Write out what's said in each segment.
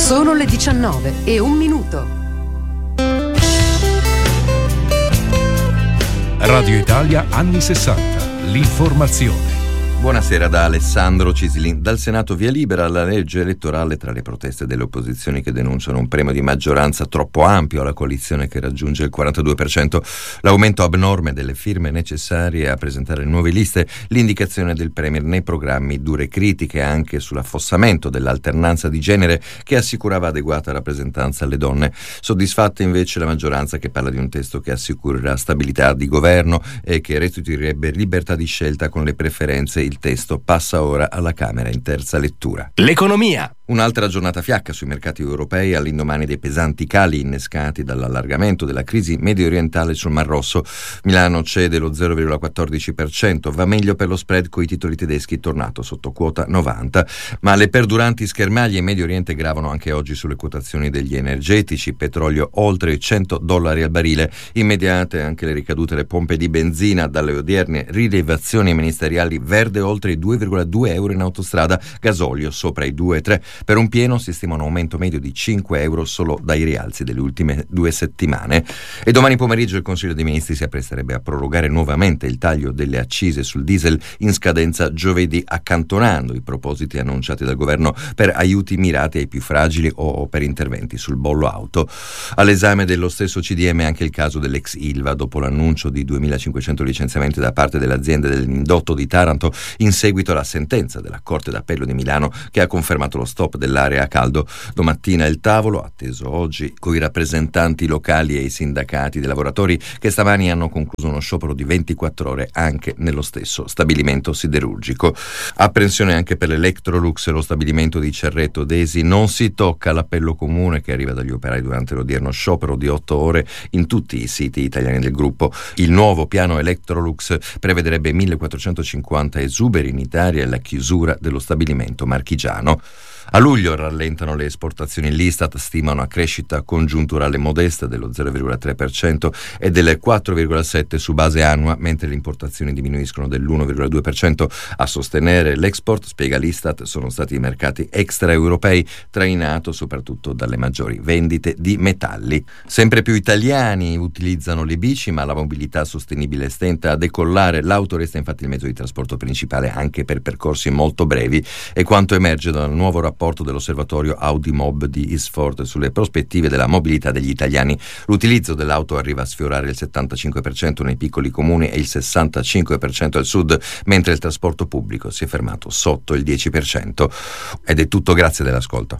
Sono le 19:01. Radio Italia anni 60. L'informazione. Buonasera da Alessandro Cislin. Dal Senato via libera alla legge elettorale tra le proteste delle opposizioni che denunciano un premio di maggioranza troppo ampio alla coalizione che raggiunge il 42%, l'aumento abnorme delle firme necessarie a presentare nuove liste, l'indicazione del Premier nei programmi dure critiche anche sull'affossamento dell'alternanza di genere che assicurava adeguata rappresentanza alle donne. Soddisfatta invece la maggioranza che parla di un testo che assicurerà stabilità di governo e che restituirebbe libertà di scelta con le preferenze. Il testo passa ora alla Camera in terza lettura. L'economia. Un'altra giornata fiacca sui mercati europei all'indomani dei pesanti cali innescati dall'allargamento della crisi medio-orientale sul Mar Rosso. Milano cede lo 0,14%, va meglio per lo spread coi titoli tedeschi tornato sotto quota 90, ma le perduranti schermaglie in Medio Oriente gravano anche oggi sulle quotazioni degli energetici, petrolio oltre i $100 al barile, immediate anche le ricadute alle pompe di benzina dalle odierne rilevazioni ministeriali, verde oltre i €2,2 in autostrada, gasolio sopra i 2,3. Per un pieno si stima un aumento medio di €5 solo dai rialzi delle ultime 2 settimane. E domani pomeriggio il Consiglio dei Ministri si appresterebbe a prorogare nuovamente il taglio delle accise sul diesel in scadenza giovedì, accantonando i propositi annunciati dal governo per aiuti mirati ai più fragili o per interventi sul bollo auto. All'esame dello stesso CDM anche il caso dell'ex Ilva, dopo l'annuncio di 2.500 licenziamenti da parte dell'azienda dell'indotto di Taranto in seguito alla sentenza della Corte d'Appello di Milano che ha confermato lo stop dell'area a caldo. Domattina il tavolo, atteso oggi, coi rappresentanti locali e i sindacati dei lavoratori che stamani hanno concluso uno sciopero di 24 ore anche nello stesso stabilimento siderurgico. Apprensione anche per l'Electrolux, lo stabilimento di Cerreto Desi. Non si tocca l'appello comune che arriva dagli operai durante l'odierno sciopero di 8 ore in tutti i siti italiani del gruppo. Il nuovo piano Electrolux prevederebbe 1.450 esuberi in Italia e la chiusura dello stabilimento marchigiano. A luglio rallentano le esportazioni. L'Istat stima una crescita congiunturale modesta dello 0,3% e del 4,7% su base annua, mentre le importazioni diminuiscono dell'1,2%. A sostenere l'export, spiega l'Istat, sono stati i mercati extraeuropei, trainato soprattutto dalle maggiori vendite di metalli. Sempre più italiani utilizzano le bici, ma la mobilità sostenibile stenta a decollare. L'auto resta infatti il mezzo di trasporto principale anche per percorsi molto brevi, e quanto emerge dal nuovo rapporto dell'osservatorio Audi Mob di Isfort sulle prospettive della mobilità degli italiani. L'utilizzo dell'auto arriva a sfiorare il 75% nei piccoli comuni e il 65% al sud, mentre il trasporto pubblico si è fermato sotto il 10%. Ed è tutto, grazie dell'ascolto.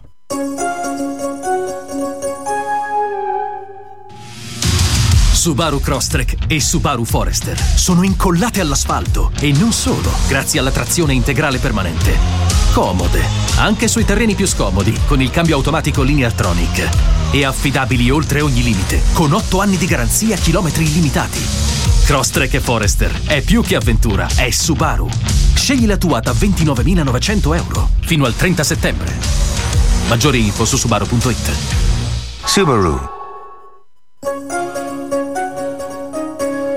Subaru Crosstrek e Subaru Forester sono incollate all'asfalto, e non solo, grazie alla trazione integrale permanente. Comode, anche sui terreni più scomodi, con il cambio automatico Lineartronic. E affidabili oltre ogni limite, con 8 anni di garanzia a chilometri illimitati. Crosstrek e Forester è più che avventura, è Subaru. Scegli la tua da €29.900 fino al 30 settembre. Maggiori info su subaru.it. Subaru.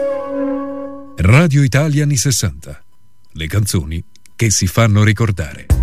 Radio Italia anni 60. Le canzoni che si fanno ricordare.